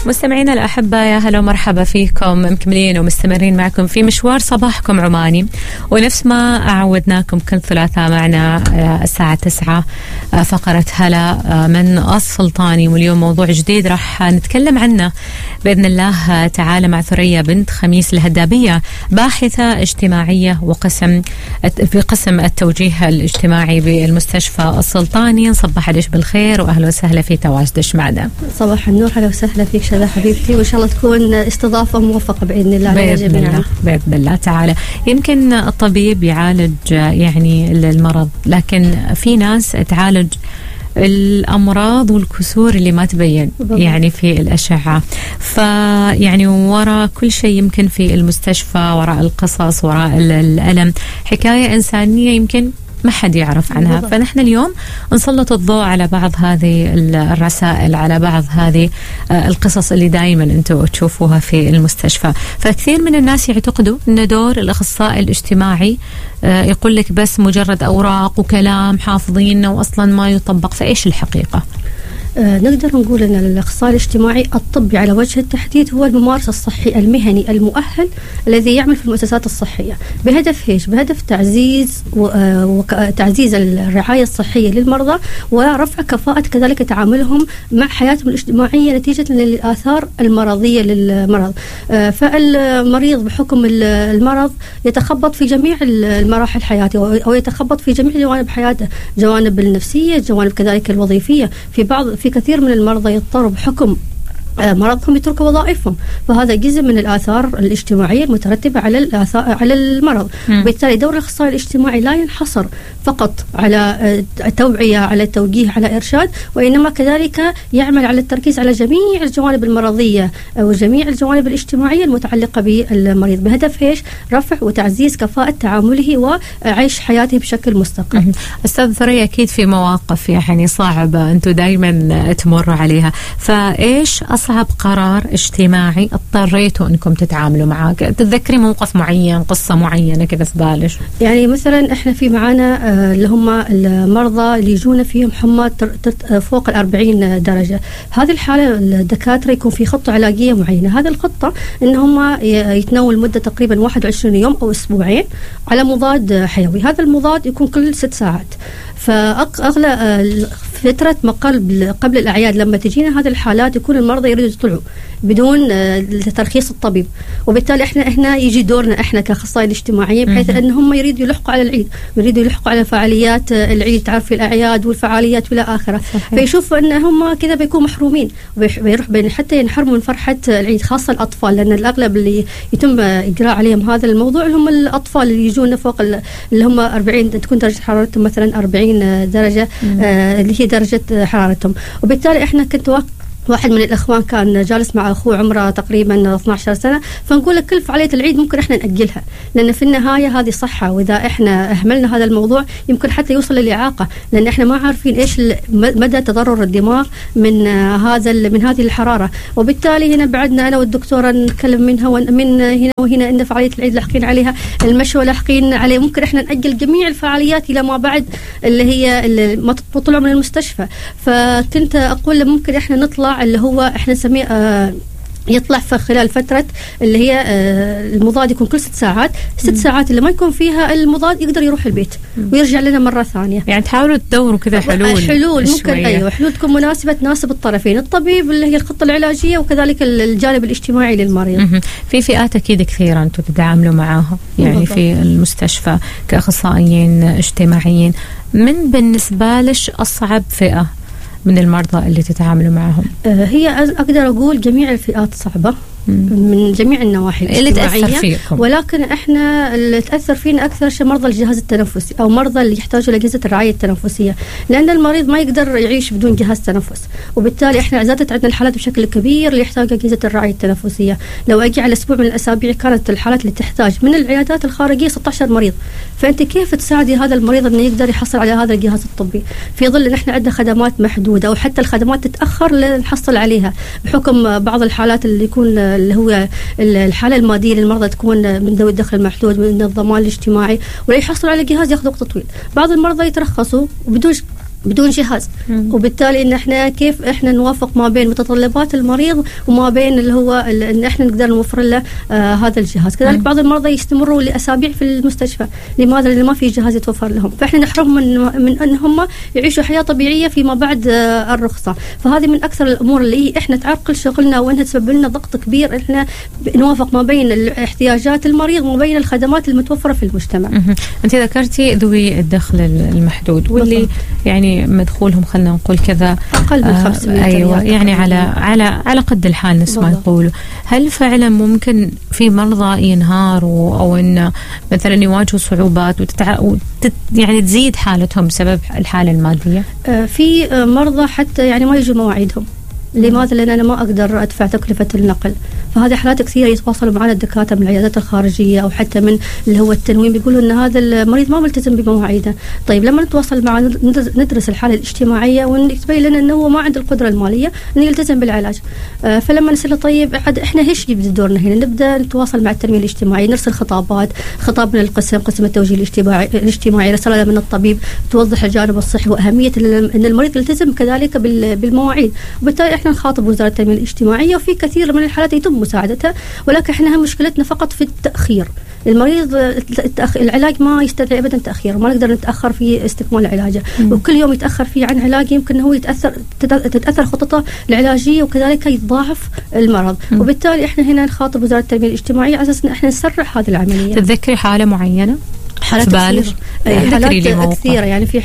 مستمعينا الأحبة، يا هلا ومرحبا فيكم، مكملين ومستمرين معكم في مشوار صباحكم عماني. ونفس ما عودناكم كل ثلاثاء معنا الساعة 9 فقرة هلا من السلطاني، واليوم موضوع جديد راح نتكلم عنه بإذن الله تعالى مع ثريا بنت خميس الهدابية، باحثة اجتماعية وقسم في قسم التوجيه الاجتماعي بالمستشفى السلطاني. نصبح عليك بالخير وأهلا وسهلا في تواجدش معنا. صباح النور، هلا وسهلا فيك شذا حبيبتي، وإن شاء الله تكون استضافة موفقة بإذن الله. بإذن الله تعالى. يمكن الطبيب يعالج يعني المرض، لكن في ناس تعالج الأمراض والكسور اللي ما تبين يعني في الأشعة. فيعني وراء كل شيء يمكن في المستشفى، وراء القصص، وراء الألم حكاية إنسانية يمكن ما حد يعرف عنها. بالضبط. فنحن اليوم نسلط الضوء على بعض هذه الرسائل، على بعض هذه القصص اللي دائما انتم تشوفوها في المستشفى. فكثير من الناس يعتقدوا ان دور الاخصائي الاجتماعي يقول لك بس مجرد اوراق وكلام حافظينه واصلا ما يطبق. فايش الحقيقة؟ نقدر نقول أن الأخصائي الاجتماعي الطبي على وجه التحديد هو الممارس الصحي المهني المؤهل الذي يعمل في المؤسسات الصحية بهدف إيش؟ بهدف تعزيز الرعاية الصحية للمرضى ورفع كفاءة كذلك تعاملهم مع حياتهم الاجتماعية نتيجة للآثار المرضية للمرض. فالمريض بحكم المرض يتخبط في جميع المراحل حياته، أو يتخبط في جميع جوانب حياته، جوانب النفسية، جوانب كذلك الوظيفية. في كثير من المرضى يضطروا بحكم مرضهم يتركوا وظائفهم، فهذا جزء من الآثار الاجتماعية المترتبة على المرض. وبالتالي دور الأخصائي الاجتماعي لا ينحصر فقط على التوعية، على التوجيه، على إرشاد، وإنما كذلك يعمل على التركيز على جميع الجوانب المرضية وجميع الجوانب الاجتماعية المتعلقة بالمريض بهدف إيش؟ رفع وتعزيز كفاءة تعامله وعيش حياته بشكل مستقر. أستاذ ثريا، أكيد في مواقف يعني صعبة أنتم دائما تمروا عليها، فإيش أصعب قرار اجتماعي اضطريتوا أنكم تتعاملوا معاه؟ تتذكري موقف معين، قصة معينة كذا في بالك؟ يعني مثلا إحنا في معانا اللي هم المرضى اللي يجونا فيهم حمى فوق 40 درجة. هذه الحالة الدكاترة يكون في خطة علاجية معينة. هذه الخطة إن هم يتناول مدة تقريبا 21 يوم أو أسبوعين على مضاد حيوي. هذا المضاد يكون كل 6 ساعات. فأغلى فترة ما قبل الأعياد لما تجينا هذه الحالات يكون المرضى يريدوا يطلعوا بدون ترخيص الطبيب، وبالتالي احنا يجي دورنا احنا كأخصائي الاجتماعيين بحيث ان هم يريدوا يلحقوا على العيد، يريدوا يلحقوا على فعاليات العيد، تعرفي الأعياد والفعاليات والى آخره. فيشوفوا ان هم كذا بيكونوا محرومين، وبيروح حتى ينحرموا من فرحة العيد، خاصة الأطفال، لأن الأغلب اللي يتم إجراء عليهم هذا الموضوع هم الأطفال اللي يجون فوق اللي هم 40 تكون درجة حرارتهم مثلا 40 درجة اللي هي درجة حرارتهم. وبالتالي احنا كنت واحد من الإخوان كان جالس مع أخوه عمره تقريبا 12 سنة، فنقول لك كل فعالية العيد ممكن إحنا نأجلها، لأن في النهاية هذه صحة، وإذا إحنا أهملنا هذا الموضوع يمكن حتى يوصل للإعاقة، لأن إحنا ما عارفين إيش مدى تضرر الدماغ من هذه الحرارة. وبالتالي هنا بعدنا أنا والدكتورة نتكلم من هنا وهنا إن فعالية العيد لاحقين عليها، المشوى لاحقين عليه، ممكن إحنا نأجل جميع الفعاليات إلى ما بعد اللي هي ما تطلعوا من المستشفى. فكنت أقول ممكن إحنا نطلع اللي هو احنا نسميه يطلع في خلال فترة اللي هي المضاد يكون كل 6 ساعات. 6 ساعات اللي ما يكون فيها المضاد يقدر يروح البيت ويرجع لنا مرة ثانية. يعني تحاولوا تدوروا كذا حلول ممكن أيوة، حلول تكون مناسبة تناسب الطرفين، الطبيب اللي هي الخطة العلاجية وكذلك الجانب الاجتماعي للمريض. في فئات أكيد كثيرة أنتم تتعاملوا معاها يعني بالضبط. في المستشفى كأخصائيين اجتماعيين، من بالنسبة لش أصعب فئة من المرضى اللي تتعاملوا معهم؟ هي أقدر أقول جميع الفئات صعبة من جميع النواحي الاجتماعية، ولكن احنا اللي تأثر فينا أكثر شيء مرضى الجهاز التنفسي أو مرضى اللي يحتاجوا لأجهزة الرعاية التنفسية، لأن المريض ما يقدر يعيش بدون جهاز تنفس، وبالتالي احنا زادت عندنا الحالات بشكل كبير اللي يحتاج أجهزة الرعاية التنفسية. لو أجي على أسبوع من الأسابيع كانت الحالات اللي تحتاج من العيادات الخارجية 16 مريض، فأنت كيف تساعدي هذا المريض أنه يقدر يحصل على هذا الجهاز الطبي في ظل أن احنا عندنا خدمات محدودة أو حتى الخدمات تتأخر لنحصل عليها بحكم بعض الحالات اللي يكون اللي هو الحالة المادية للمرضى تكون من ذوي الدخل المحدود، من الضمان الاجتماعي، ولا يحصلوا على جهاز ياخذ وقت طويل. بعض المرضى يترخصوا وبدون بدون جهاز. وبالتالي ان احنا كيف احنا نوافق ما بين متطلبات المريض وما بين اللي هو ان احنا نقدر نوفر له هذا الجهاز. كذلك بعض المرضى يستمروا لاسابيع في المستشفى. لماذا؟ لان ما في جهاز يتوفر لهم، فاحنا نحرمهم من ان هم يعيشوا حياه طبيعيه فيما بعد الرخصه. فهذه من اكثر الامور اللي احنا تعرقل شغلنا وانها تسبب لنا ضغط كبير. احنا نوافق ما بين احتياجات المريض وما بين الخدمات المتوفره في المجتمع. انت ذكرتي ذوي الدخل المحدود واللي يعني مدخولهم خلينا نقول كذا اقل من 500 ايوه يعني على قد الحال نسمع يقولوا. هل فعلا ممكن في مرضى ينهاروا او ان مثلا يواجهوا صعوبات يعني تزيد حالتهم بسبب الحاله الماديه؟ في مرضى حتى يعني ما يجوا مواعيدهم. لماذا؟ لأن أنا ما أقدر أدفع تكلفة النقل. فهذه حالات كثيرة يتواصلوا معنا الدكاترة من العيادات الخارجية أو حتى من اللي هو التنويم، بيقولوا أن هذا المريض ما ملتزم بمواعيده. طيب لما نتواصل معه ندرس الحالة الاجتماعية ونتبين لنا أنه هو ما عنده القدرة المالية أنه يلتزم بالعلاج. فلما نسأله طيب إحنا إيش يبدأ دورنا هنا؟ نبدأ نتواصل مع التنمية الاجتماعية، نرسل خطابات، خطاب من قسم التوجيه الاجتماعي، رسالة من الطبيب توضح الجانب الصحي وأهمية أن المريض يلتزم كذلك بالمواعيد. وبالتالي احنا نخاطب وزارة التنمية الاجتماعية وفي كثير من الحالات يتم مساعدتها، ولكن احنا مشكلتنا فقط في التأخير. المريض العلاج ما يستدعي ابدا تأخير، ما نقدر نتأخر في استكمال علاجه، وكل يوم يتأخر فيه عن علاج يمكن هو تتأثر خطته العلاجية وكذلك يتضاعف المرض. وبالتالي احنا هنا نخاطب وزارة التنمية الاجتماعية على اساس ان احنا نسرع هذه العملية. تتذكري حالة معينة؟ حالات كثيرة يعني في